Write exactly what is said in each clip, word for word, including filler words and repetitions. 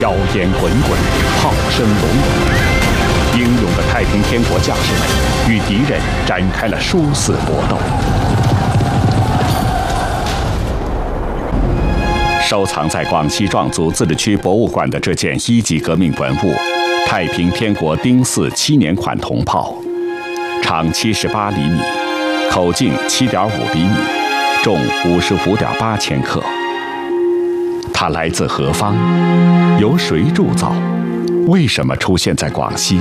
硝烟滚滚，炮声隆隆，英勇的太平天国将士们与敌人展开了殊死搏斗。收藏在广西壮族自治区博物馆的这件一级革命文物——太平天国丁四七年款铜炮，长七十八厘米，口径七点五厘米，重五十五点八千克。它来自何方？由谁铸造？为什么出现在广西？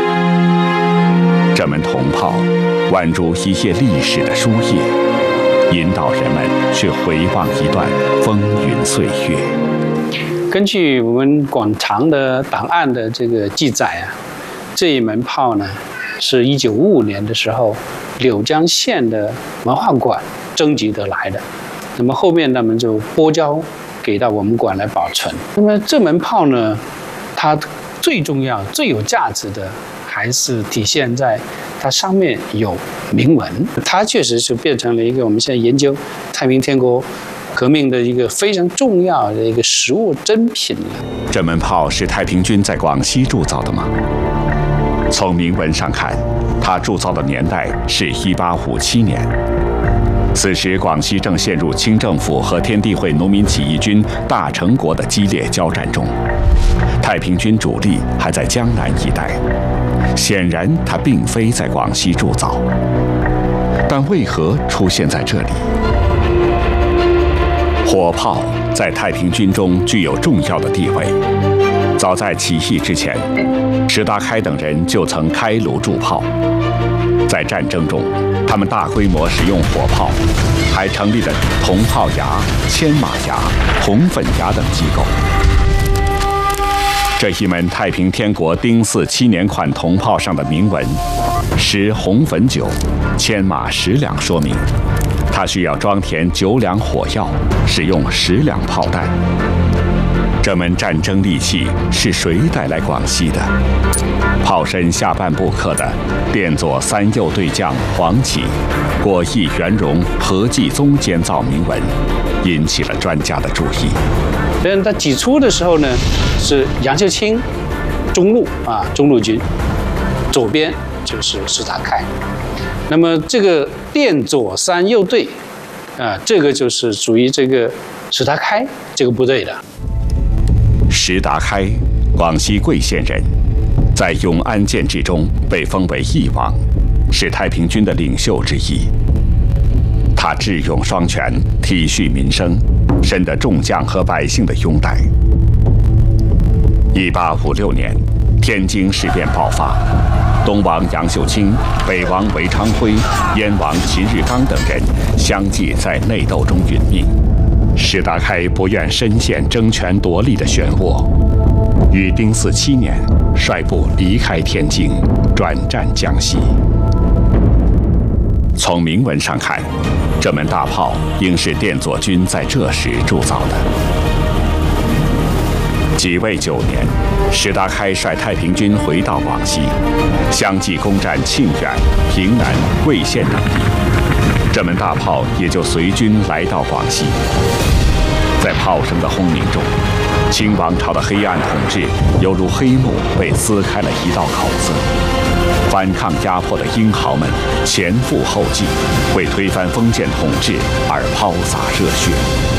这门铜炮宛如一页历史的书页，引导人们去回望一段风云岁月。 根据我们馆藏的档案的这个记载啊，这一门炮呢，是一九五五年的时候柳江县的文化馆征集得来的。那么后面他们就拨交给到我们馆来保存。那么这门炮呢，它最重要、最有价值的，还是体现在它上面有铭文。它确实是变成了一个我们现在研究太平天国革命的一个非常重要的一个实物珍品了。 这门炮是太平军在广西铸造的吗？从铭文上看，它铸造的年代是一八五七年。此时，广西正陷入清政府和天地会农民起义军大成国的激烈交战中，太平军主力还在江南一带。显然，它并非在广西铸造，但为何出现在这里？火炮在太平军中具有重要的地位。早在起义之前，石达开等人就曾开炉铸炮。在战争中，他们大规模使用火炮，还成立了铜炮衙、牵马衙、红粉衙等机构。这一门太平天国丁四七年款铜炮上的铭文“十红粉酒，牵马十两”说明，它需要装填九两火药，使用十两炮弹。这门战争利器是谁带来广西的？炮身下半部刻的“殿左三右队将黄启、果毅元荣、何继宗监造”铭文，引起了专家的注意。 所以他起初的时候呢，是杨秀清中路啊，中路军，左边就是石达开。那么这个殿左三右队啊，这个就是属于这个石达开这个部队的。 石达开，广西桂县人，在永安建制中被封为义王，是太平军的领袖之一。他智勇双全，体恤民生，深得众将和百姓的拥戴。一八五六年，天津事变爆发，东王杨秀清、北王韦昌辉、燕王秦日纲等人相继在内斗中殒命。石达开不愿深陷争权夺利的漩涡，于丁巳七年率部离开天津，转战江西。从铭文上看，这门大炮应是殿左军在这时铸造的。己未九年，石达开率太平军回到广西，相继攻占庆远、平南、桂县等地。这门大炮也就随军来到广西。在炮声的轰鸣中，清王朝的黑暗统治犹如黑幕被撕开了一道口子。反抗压迫的英豪们前赴后继，为推翻封建统治而抛洒热血。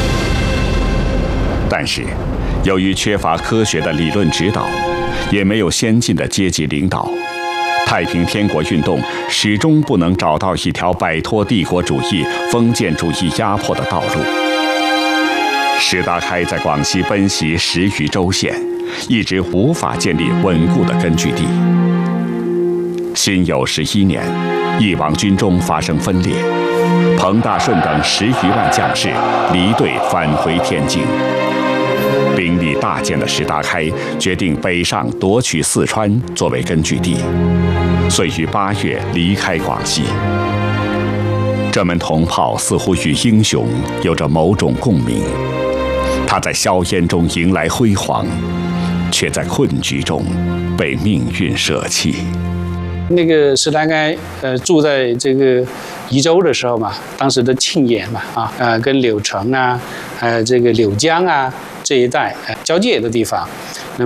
但是，由于缺乏科学的理论指导，也没有先进的阶级领导，太平天国运动始终不能找到一条摆脱帝国主义、封建主义压迫的道路。石达开在广西奔袭十余州县，一直无法建立稳固的根据地。辛酉十一年，义王军中发生分裂，彭大顺等十余万将士离队返回天津。兵力大减的石达开决定北上夺取四川作为根据地，遂于八月离开广西。这门铜炮似乎与英雄有着某种共鸣，它在硝烟中迎来辉煌，却在困局中被命运舍弃。 那个石达开，呃，住在这个宜州的时候嘛，当时的庆延嘛，啊，呃，跟柳城啊，还有这个柳江啊， 这一带交界的地方。